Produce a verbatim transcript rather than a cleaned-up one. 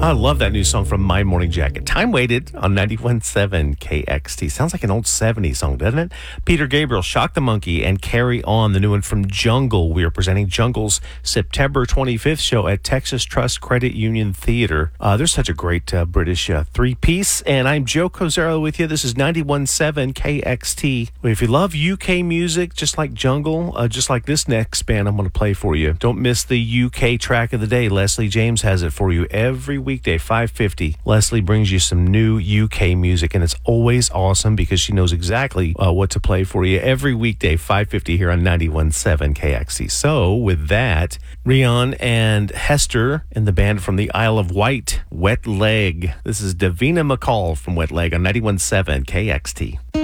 I love that new song from My Morning Jacket. Time Waited on ninety-one point seven K X T. Sounds like an old seventies song, doesn't it? Peter Gabriel, Shock the Monkey, and Carry On, the new one from Jungle. We are presenting Jungle's September twenty-fifth show at Texas Trust Credit Union Theater. Uh, there's such a great uh, British uh, three-piece, and I'm Joe Cozero with you. This is ninety-one point seven K X T. If you love U K music, just like Jungle, uh, just like this next band I'm going to play for you, don't miss the U K track of the day. Leslie James has it for you every weekday, five fifty. Leslie brings you some new U K music, and it's always awesome because she knows exactly uh, what to play for you every weekday, five fifty here on ninety-one point seven K X T. So with that, Rian and Hester and the band from the Isle of Wight, Wet Leg. This is Davina McCall from Wet Leg on ninety-one point seven K X T.